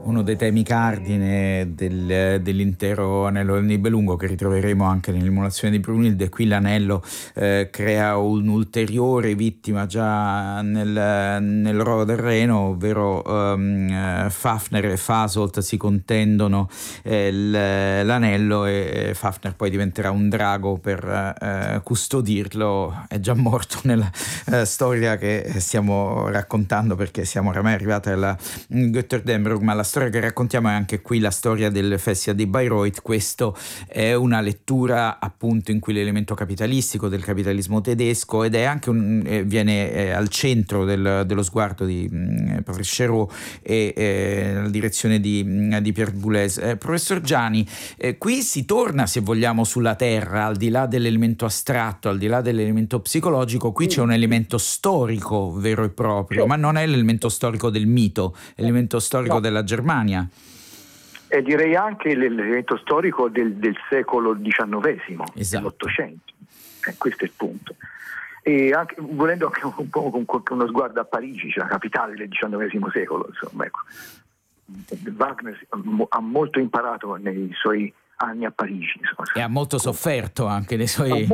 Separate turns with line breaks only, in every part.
uno dei temi cardine dell'intero Anello del Nibelungo, che ritroveremo anche nell'emulazione di Brunhilde. E qui l'anello crea un'ulteriore vittima già nel ruolo del Reno, ovvero Fafner e Fasolt si contendono l'anello, e Fafner poi diventerà un drago per custodirlo. È già morto nella storia che stiamo raccontando, perché siamo oramai arrivati alla Götterdämmerung, ma la storia che raccontiamo è anche qui la storia del Festival di Bayreuth. Questo è una lettura appunto in cui l'elemento capitalistico del capitalismo tedesco, ed è anche viene al centro dello sguardo di professor Chéreau e la direzione di Pierre Boulez. Professor Giani, qui si torna, se vogliamo, sulla terra, al di là dell'elemento astratto, al di là dell'elemento psicologico. Qui c'è un elemento storico vero e proprio, ma non è l'elemento storico del mito, è l'elemento storico della Germania.
E direi anche l'elemento storico del secolo XIX,
esatto,
dell'Ottocento. Questo è il punto. E anche, volendo anche un po' con uno sguardo a Parigi, cioè la capitale del XIX secolo, insomma, ecco. Wagner ha molto imparato nei suoi anni a Parigi, insomma.
E ha molto sofferto anche nei suoi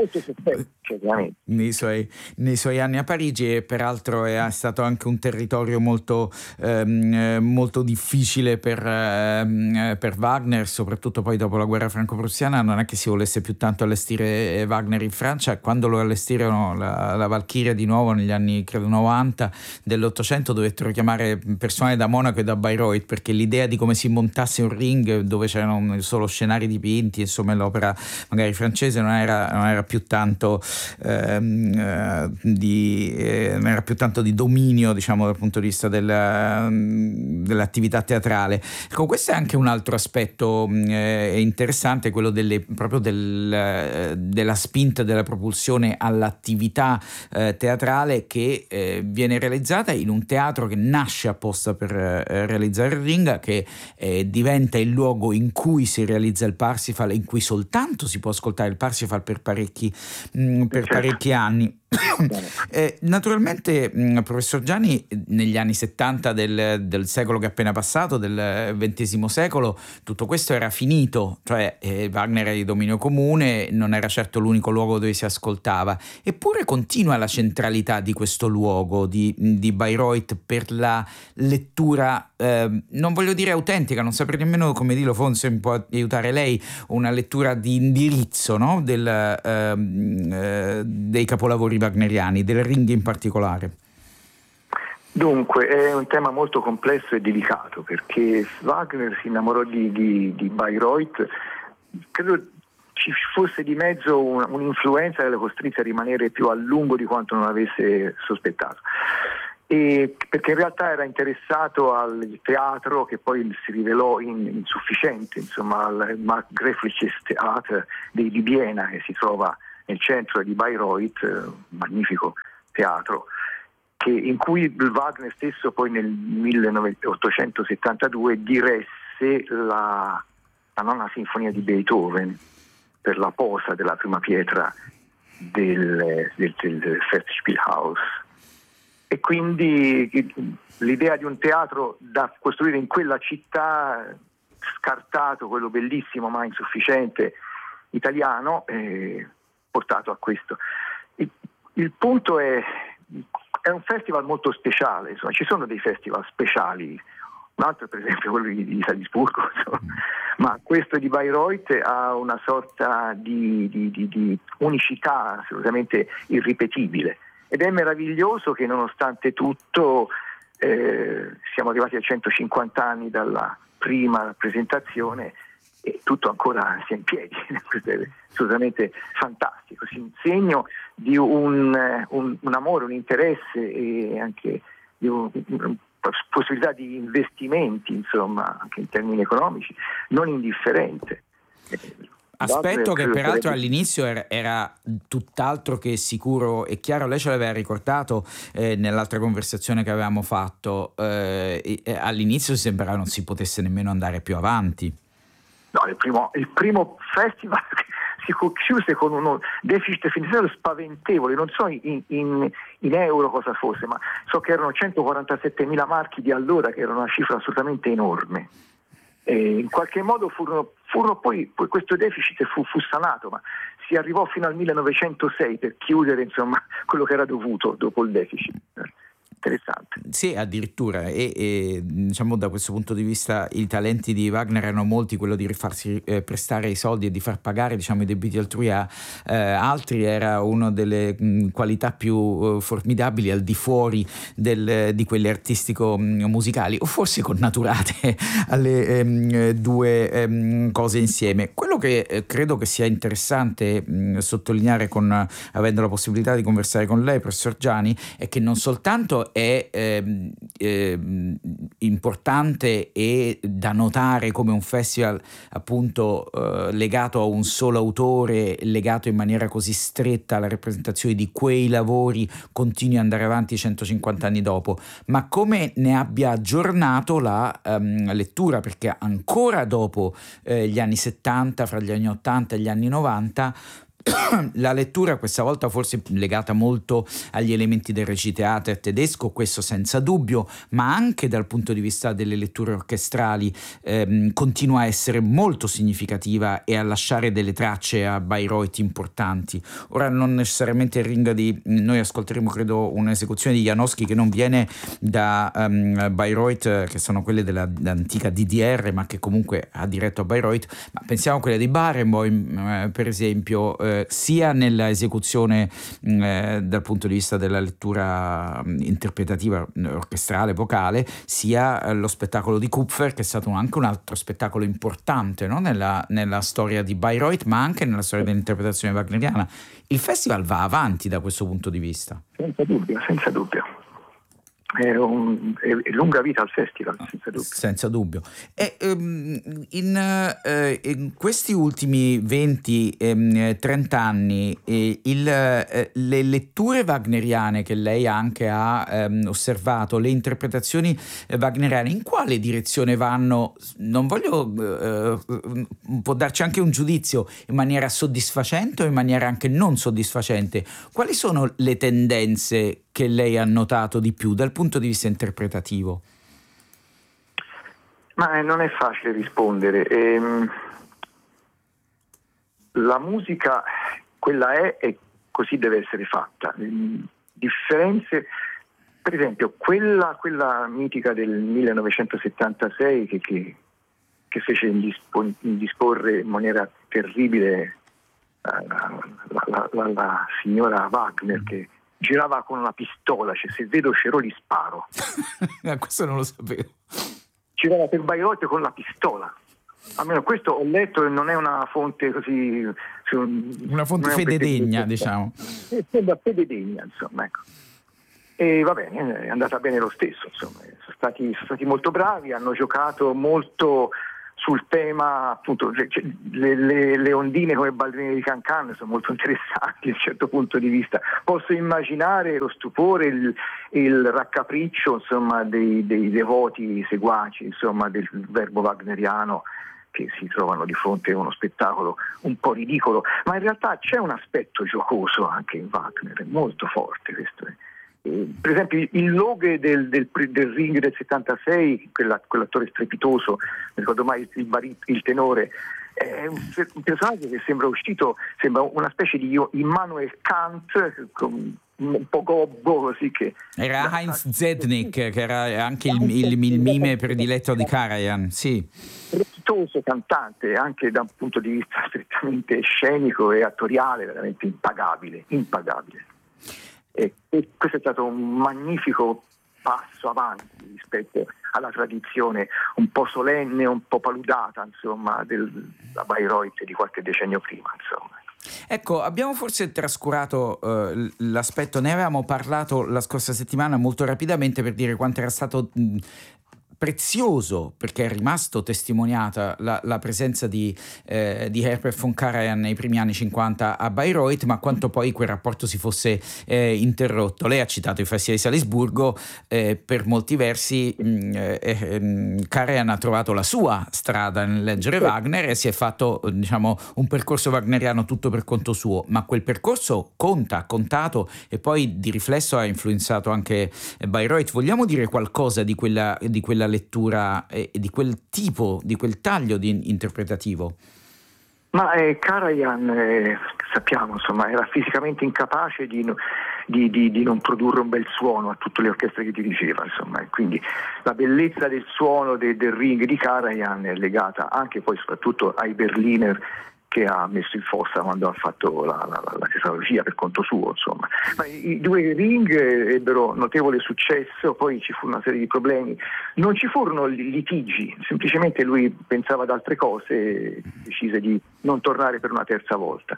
anni a Parigi, e peraltro è stato anche un territorio molto difficile per Wagner, soprattutto poi dopo la guerra franco-prussiana. Non è che si volesse più tanto allestire Wagner in Francia. Quando lo allestirono la Valchiria di nuovo negli anni credo 90 dell'Ottocento, dovettero chiamare personale da Monaco e da Bayreuth, perché l'idea di come si montasse un ring dove c'erano solo scenari dipinti, insomma l'opera magari francese non era più tanto di dominio, diciamo, dal punto di vista dell'attività teatrale. Ecco, questo è anche un altro aspetto interessante, quello della spinta, della propulsione all'attività teatrale, che viene realizzata in un teatro che nasce apposta per realizzare il ring, che diventa il luogo in cui si realizza il Parsifal, in cui soltanto si può ascoltare il Parsifal per parecchi anni. Naturalmente, professor Giani, negli anni 70 del secolo che è appena passato, del XX secolo, tutto questo era finito, cioè Wagner era di dominio comune, non era certo l'unico luogo dove si ascoltava, eppure continua la centralità di questo luogo di Bayreuth per la lettura, non voglio dire autentica, non saprei nemmeno come dirlo, forse mi può aiutare lei, una lettura di indirizzo, no? Dei capolavori wagneriani, del Ring in particolare.
Dunque, è un tema molto complesso e delicato, perché Wagner si innamorò di Bayreuth. Credo ci fosse di mezzo un'influenza che lo costrinse a rimanere più a lungo di quanto non avesse sospettato. Perché in realtà era interessato al teatro, che poi si rivelò insufficiente, insomma, al Markgräfliches Theater di Vienna, che si trova nel centro di Bayreuth, un magnifico teatro, in cui Wagner stesso poi nel 1872 diresse la nona sinfonia di Beethoven per la posa della prima pietra del Festspielhaus. E quindi l'idea di un teatro da costruire in quella città, scartato quello bellissimo ma insufficiente italiano, portato a questo. Il punto è un festival molto speciale, insomma, ci sono dei festival speciali, un altro per esempio quello di Salisburgo, insomma. Ma questo di Bayreuth ha una sorta di unicità assolutamente irripetibile, ed è meraviglioso che nonostante tutto siamo arrivati a 150 anni dalla prima rappresentazione e tutto ancora sia in piedi. Questo è assolutamente fantastico, segno di un amore, un interesse e anche di possibilità di investimenti, insomma, anche in termini economici, non indifferente.
Aspetto che peraltro all'inizio era tutt'altro che sicuro e chiaro. Lei ce l'aveva ricordato nell'altra conversazione che avevamo fatto. All'inizio sembrava non si potesse nemmeno andare più avanti.
No, il primo festival si chiuse con uno deficit finanziario spaventevole, non so in euro cosa fosse, ma so che erano 147.000 marchi di allora, che era una cifra assolutamente enorme. E in qualche modo furono poi questo deficit fu sanato, ma si arrivò fino al 1906 per chiudere, insomma, quello che era dovuto dopo il deficit. Interessante.
Sì, addirittura, e diciamo da questo punto di vista i talenti di Wagner erano molti, quello di farsi prestare i soldi e di far pagare, diciamo, i debiti altrui a altri era una delle qualità più formidabili al di fuori di quelle artistico-musicali, o forse connaturate alle due cose insieme. Quello che credo che sia interessante sottolineare, avendo la possibilità di conversare con lei, professor Giani, è che non soltanto è importante e da notare come un festival appunto legato a un solo autore, legato in maniera così stretta alla rappresentazione di quei lavori, continui ad andare avanti 150 anni dopo, ma come ne abbia aggiornato la lettura, perché ancora dopo gli anni 70, fra gli anni 80 e gli anni 90, la lettura, questa volta forse legata molto agli elementi del recitato tedesco, questo senza dubbio, ma anche dal punto di vista delle letture orchestrali continua a essere molto significativa e a lasciare delle tracce a Bayreuth importanti. Ora non necessariamente noi ascolteremo credo un'esecuzione di Janowski che non viene da Bayreuth, che sono quelle dell'antica DDR, ma che comunque ha diretto a Bayreuth, ma pensiamo a quella di Barenboim per esempio, sia nella esecuzione dal punto di vista della lettura interpretativa, orchestrale, vocale, sia lo spettacolo di Kupfer, che è stato anche un altro spettacolo importante, no? nella storia di Bayreuth, ma anche nella storia dell'interpretazione wagneriana. Il festival va avanti da questo punto di vista.
Senza dubbio, senza dubbio. È lunga vita al festival, senza dubbio.
E in questi ultimi 20-30 anni le letture wagneriane che lei anche ha osservato, le interpretazioni wagneriane, in quale direzione vanno? Non voglio, può darci anche un giudizio in maniera soddisfacente o in maniera anche non soddisfacente. Quali sono le tendenze che lei ha notato di più dal punto di vista interpretativo?
Ma non è facile rispondere. La musica, quella è e così deve essere fatta. Differenze, per esempio, quella mitica del 1976 che fece indisporre in maniera terribile la signora Wagner, che girava con una pistola, cioè se vedo Ceroli sparo.
Questo non lo sapevo.
Girava per Bayreuth con la pistola. Almeno questo ho letto e non è una fonte così...
Una fonte fededegna, diciamo.
Sembra fededegna, insomma, ecco. E va bene, è andata bene lo stesso, insomma. Sono stati molto bravi, hanno giocato molto sul tema, appunto, le ondine come ballerine di Cancan sono molto interessanti da un certo punto di vista. Posso immaginare lo stupore, il raccapriccio, insomma, dei devoti seguaci, insomma, del verbo wagneriano, che si trovano di fronte a uno spettacolo un po' ridicolo, ma in realtà c'è un aspetto giocoso anche in Wagner, è molto forte questo. Per esempio il Loghe del Ring del 76, quell'attore strepitoso, non ricordo mai il tenore, è un personaggio che sembra una specie di Immanuel Kant, un po' gobbo così, che
era Heinz Zednik, che era anche il mime prediletto di Karajan, sì.
Strepitoso cantante, anche da un punto di vista strettamente scenico e attoriale, veramente impagabile. E questo è stato un magnifico passo avanti rispetto alla tradizione un po' solenne, un po' paludata, insomma, della Bayreuth di qualche decennio prima, insomma.
Ecco, abbiamo forse trascurato l'aspetto, ne avevamo parlato la scorsa settimana molto rapidamente per dire quanto era stato prezioso, perché è rimasto testimoniata la presenza di Herbert von Karajan nei primi anni 50 a Bayreuth, ma quanto poi quel rapporto si fosse interrotto. Lei ha citato i Festival di Salisburgo, per molti versi Karajan ha trovato la sua strada nel leggere Wagner e si è fatto, diciamo, un percorso wagneriano tutto per conto suo, ma quel percorso ha contato e poi di riflesso ha influenzato anche Bayreuth. Vogliamo dire qualcosa di quella lettura e di quel tipo, di quel taglio interpretativo?
Ma Karajan, sappiamo, insomma, era fisicamente incapace di non produrre un bel suono a tutte le orchestre che dirigeva, insomma, e quindi la bellezza del suono del ring di Karajan è legata anche poi soprattutto ai Berliner che ha messo in fossa quando ha fatto la tetralogia per conto suo, insomma. Ma i due ring ebbero notevole successo, poi ci fu una serie di problemi, non ci furono litigi, semplicemente lui pensava ad altre cose e decise di non tornare per una terza volta.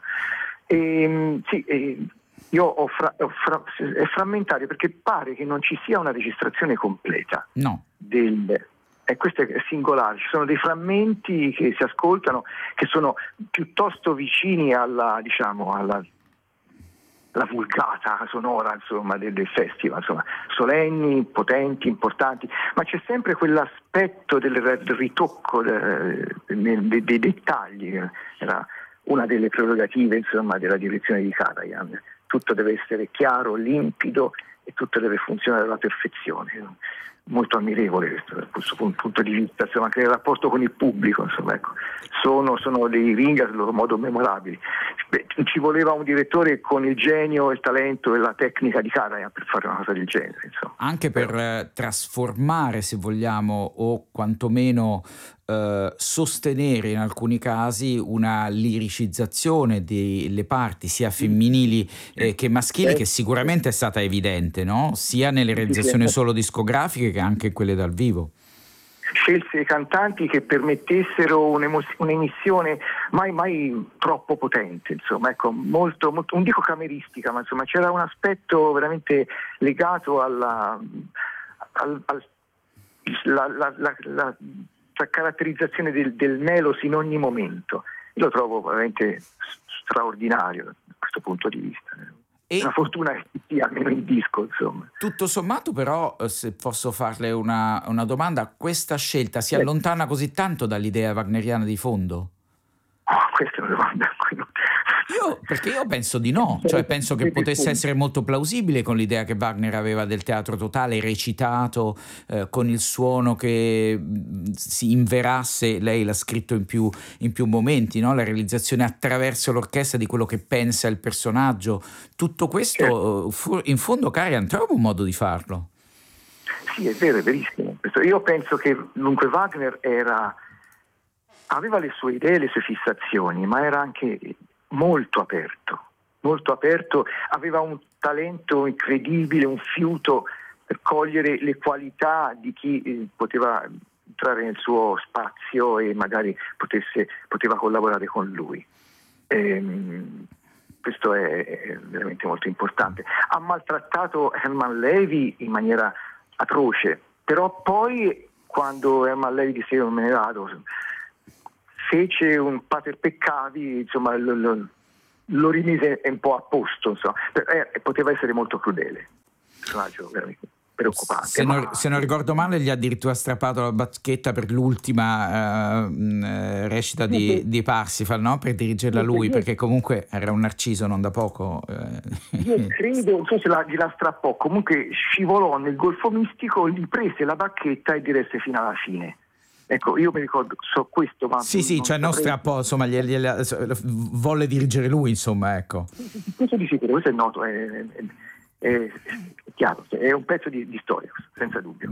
Io è frammentario perché pare che non ci sia una registrazione completa.
No.
E questo è singolare, ci sono dei frammenti che si ascoltano che sono piuttosto vicini alla vulgata sonora, insomma, del festival, insomma, solenni, potenti, importanti, ma c'è sempre quell'aspetto del ritocco dei dettagli. Era una delle prerogative, insomma, della direzione di Karajan. Tutto deve essere chiaro, limpido e tutto deve funzionare alla perfezione. Molto ammirevole da questo punto di vista, insomma, anche nel rapporto con il pubblico, insomma, ecco. Sono dei ring a loro modo memorabili. Ci voleva un direttore con il genio, il talento e la tecnica di Karajan per fare una cosa del genere, insomma.
Anche per trasformare, se vogliamo, o quantomeno sostenere in alcuni casi una liricizzazione delle parti sia femminili che maschili, che sicuramente è stata evidente, no? Sia nelle realizzazioni solo discografiche che anche in quelle dal vivo.
Scelse cantanti che permettessero un'emissione mai troppo potente, insomma, ecco, molto, non dico cameristica, ma insomma c'era un aspetto veramente legato alla caratterizzazione del melos in ogni momento. Io lo trovo veramente straordinario da questo punto di vista.
E
una fortuna che sia almeno in disco, insomma.
Tutto sommato, però, se posso farle una domanda, questa scelta si allontana così tanto dall'idea wagneriana di fondo?
Questa è una domanda a cui non...
Perché io penso di no, cioè penso che potesse essere molto plausibile con l'idea che Wagner aveva del teatro totale recitato, con il suono che si inverasse. Lei l'ha scritto in più momenti, no? La realizzazione attraverso l'orchestra di quello che pensa il personaggio. Tutto questo, in fondo, Karajan trova un modo di farlo.
Sì, è vero, è verissimo. Io penso che dunque Wagner aveva le sue idee, le sue fissazioni, ma era anche molto aperto, aveva un talento incredibile, un fiuto per cogliere le qualità di chi poteva entrare nel suo spazio e magari poteva collaborare con lui. Questo è veramente molto importante. Ha maltrattato Hermann Levy in maniera atroce, però poi quando Hermann Levy disse "io non me ne vado", fece un pater peccavi, insomma, lo rimise un po' a posto, insomma. Poteva essere molto crudele, personaggio veramente preoccupante.
Se non ricordo male, gli ha addirittura strappato la bacchetta per l'ultima recita di Parsifal, no? Per dirigerla lui, perché comunque era un narciso non da poco.
Io credo, non so se gliela strappò, comunque scivolò nel golfo mistico, gli prese la bacchetta e diresse fino alla fine. Ecco, io mi ricordo, questo, ma
sì, cioè non strappò, insomma, volle dirigere lui, insomma, ecco.
Questo di sicuro, questo è noto, è chiaro, è un pezzo di storia, senza dubbio.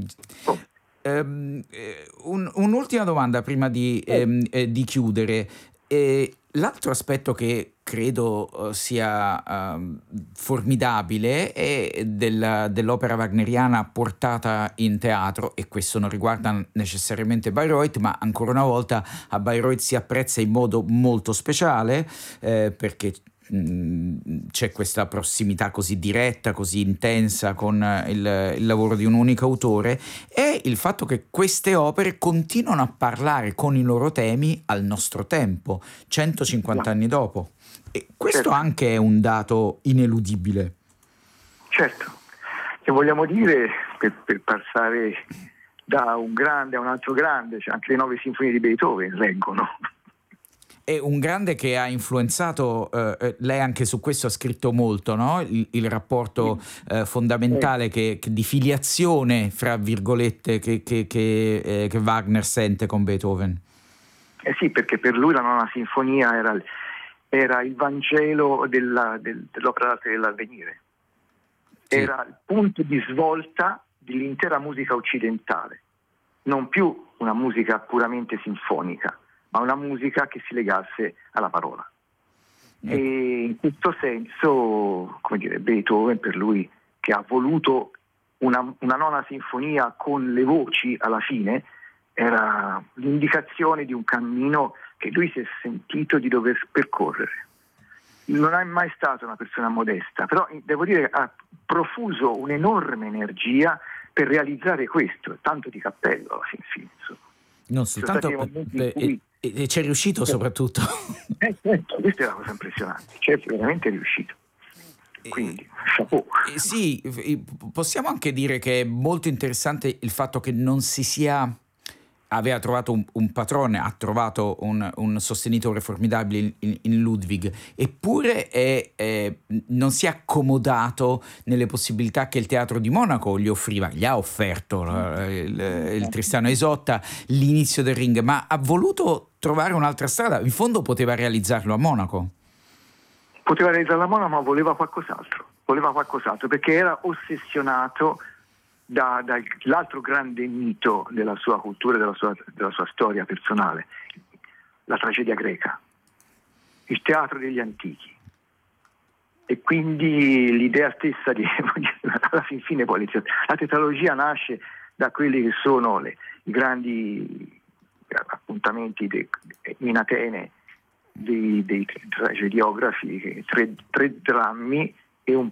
Un'ultima domanda prima di chiudere. L'altro aspetto che credo sia formidabile è dell'opera wagneriana portata in teatro, e questo non riguarda necessariamente Bayreuth, ma ancora una volta a Bayreuth si apprezza in modo molto speciale, perché c'è questa prossimità così diretta, così intensa con il lavoro di un unico autore, è il fatto che queste opere continuano a parlare con i loro temi al nostro tempo, 150 anni dopo. E questo anche è un dato ineludibile.
Certo, che vogliamo dire, per passare da un grande a un altro grande, cioè anche le 9 sinfonie di Beethoven reggono.
È un grande che ha influenzato, lei anche su questo ha scritto molto, no? Il rapporto fondamentale di filiazione, fra virgolette, che Wagner sente con Beethoven.
Sì, perché per lui la nona sinfonia era il Vangelo dell'opera d'arte dell'avvenire. Sì. Era il punto di svolta dell'intera musica occidentale, non più una musica puramente sinfonica, ma una musica che si legasse alla parola. E in questo senso, come dire, Beethoven, per lui, che ha voluto una nona sinfonia con le voci alla fine, era l'indicazione di un cammino che lui si è sentito di dover percorrere. Non è mai stata una persona modesta, però devo dire ha profuso un'enorme energia per realizzare questo, tanto di cappello alla fine.
Non soltanto, e ci è riuscito soprattutto.
Certo, questa è la cosa impressionante, c'è veramente riuscito. Quindi, chapeau.
Sì, possiamo anche dire che è molto interessante il fatto che non si sia... aveva trovato un patrone, ha trovato un sostenitore formidabile in Ludwig, eppure non si è accomodato nelle possibilità che il teatro di Monaco gli offriva. Gli ha offerto il Tristano e Isotta, l'inizio del Ring, ma ha voluto trovare un'altra strada. In fondo poteva realizzarlo a Monaco.
Poteva realizzarlo a Monaco, ma voleva qualcos'altro, perché era ossessionato dall'altro grande mito della sua cultura e della sua storia personale, la tragedia greca, il teatro degli antichi. E quindi l'idea stessa alla fine poi la tetralogia nasce da quelli che sono i grandi appuntamenti in Atene dei tragediografi, tre drammi e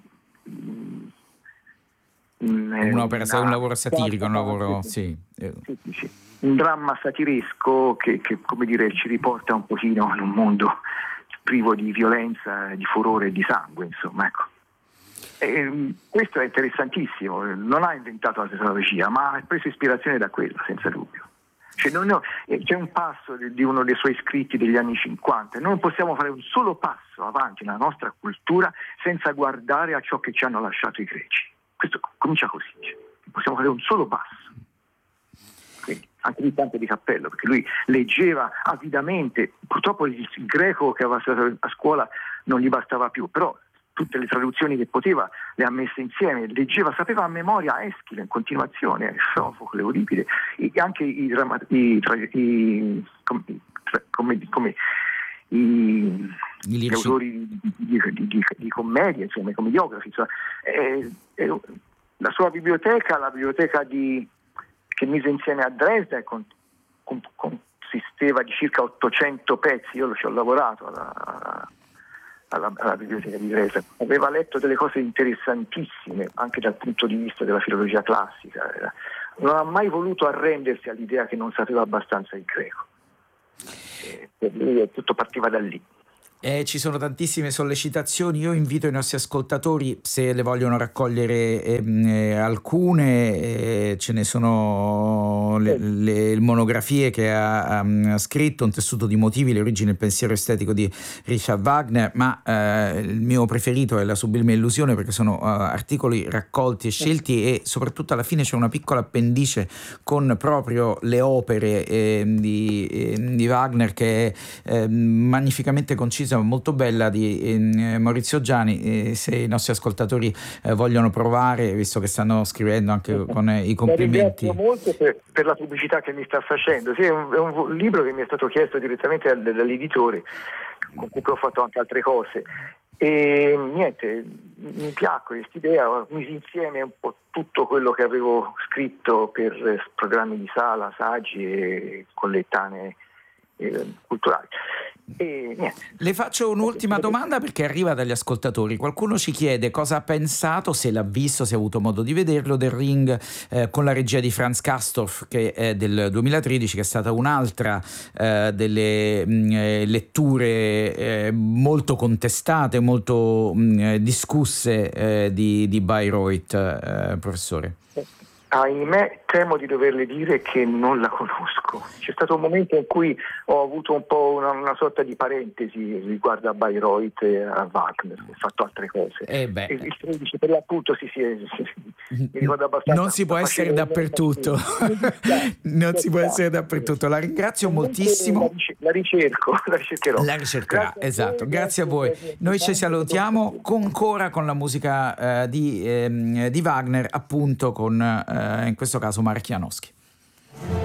un'opera, un lavoro satirico, un lavoro
sì. Un dramma satiresco che come dire ci riporta un pochino in un mondo privo di violenza, di furore e di sangue, insomma, ecco. E questo è interessantissimo, non ha inventato la tetralogia, ma ha preso ispirazione da quella, senza dubbio. C'è un passo di uno dei suoi scritti degli anni 50, non possiamo fare un solo passo avanti nella nostra cultura senza guardare a ciò che ci hanno lasciato i greci. Questo comincia così, possiamo fare un solo passo. Quindi, anche di tanto di cappello, perché lui leggeva avidamente, purtroppo il greco che aveva studiato a scuola non gli bastava più, però tutte le traduzioni che poteva le ha messe insieme, leggeva, sapeva a memoria Eschilo in continuazione, Sofocle, Euripide, e anche gli autori di commedie, insomma, i commediografi, insomma. La sua biblioteca, la biblioteca che mise insieme a Dresda, consisteva di circa 800 pezzi. Io ci ho lavorato alla biblioteca di Dresda. Aveva letto delle cose interessantissime anche dal punto di vista della filologia classica. Non ha mai voluto arrendersi all'idea che non sapeva abbastanza il greco. Per lui tutto partiva da lì.
Ci sono tantissime sollecitazioni, io invito i nostri ascoltatori, se le vogliono raccogliere alcune, ce ne sono le monografie che ha scritto, un tessuto di motivi, le origini e il pensiero estetico di Richard Wagner, ma il mio preferito è La sublime illusione, perché sono articoli raccolti e scelti e soprattutto alla fine c'è una piccola appendice con proprio le opere di Wagner che è magnificamente concisa, molto bella, di Maurizio Giani. Se i nostri ascoltatori vogliono provare, visto che stanno scrivendo anche con i complimenti.
Ringrazio molto per la pubblicità che mi sta facendo. Sì, è un libro che mi è stato chiesto direttamente dall'editore, con cui ho fatto anche altre cose. E niente, mi piacque questa idea, misi insieme un po' tutto quello che avevo scritto per programmi di sala, saggi e collettanee culturali. E niente.
Le faccio un'ultima domanda perché arriva dagli ascoltatori. Qualcuno ci chiede cosa ha pensato, se l'ha visto, se ha avuto modo di vederlo, del Ring con la regia di Franz Castorf, che è del 2013, che è stata un'altra delle letture molto contestate, molto discusse di Bayreuth, professore.
Ahimè, temo di doverle dire che non la conosco. C'è stato un momento in cui ho avuto un po' una sorta di parentesi riguardo a Bayreuth e a Wagner, ho fatto altre cose. Il 13 per l'appunto mi ricordo abbastanza.
Non si può essere dappertutto. Non si può essere dappertutto. La ringrazio moltissimo.
La ricercherò.
La ricercherà, esatto. Grazie a voi. Noi ci salutiamo ancora con la musica di Wagner, appunto con in questo caso Mark Janowski.